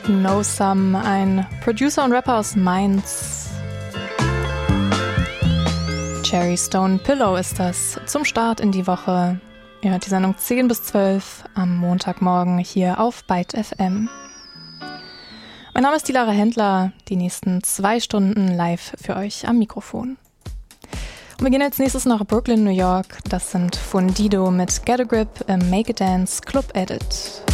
Know Some, ein Producer und Rapper aus Mainz. Cherry Stone Pillow ist das zum Start in die Woche. Ihr hört die Sendung 10 bis 12 am Montagmorgen hier auf Byte FM. Mein Name ist die Lara Händler, die nächsten 2 Stunden live für euch am Mikrofon. Und wir gehen als nächstes nach Brooklyn, New York. Das sind Fundido mit Get a Grip im Make a Dance Club Edit.